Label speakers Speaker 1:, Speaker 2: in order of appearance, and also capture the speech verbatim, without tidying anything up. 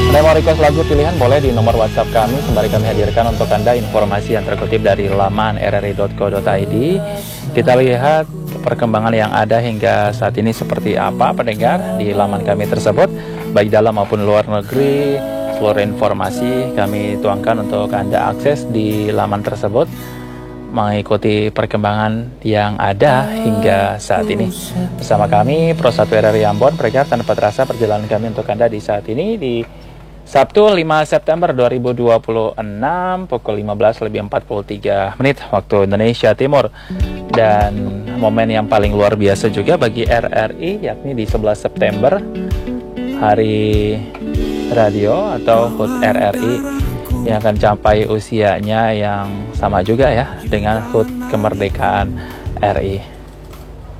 Speaker 1: Anda mau request lagu pilihan boleh di nomor WhatsApp kami, sembari kami hadirkan untuk Anda informasi yang terkutip dari laman r r i dot co dot i d. Kita lihat perkembangan yang ada hingga saat ini seperti apa pendengar di laman kami tersebut, baik dalam maupun luar negeri. Seluruh informasi kami tuangkan untuk Anda akses di laman tersebut, mengikuti perkembangan yang ada hingga saat ini. Bersama kami Pro satu R R I Ambon, pendengar, tanpa terasa perjalanan kami untuk Anda di saat ini di Sabtu lima September dua ribu dua puluh enam pukul lima belas lebih empat puluh tiga menit waktu Indonesia Timur. Dan momen yang paling luar biasa juga bagi R R I, yakni di sebelas September, hari radio atau H U T R R I yang akan capai usianya yang sama juga ya dengan H U T kemerdekaan R I.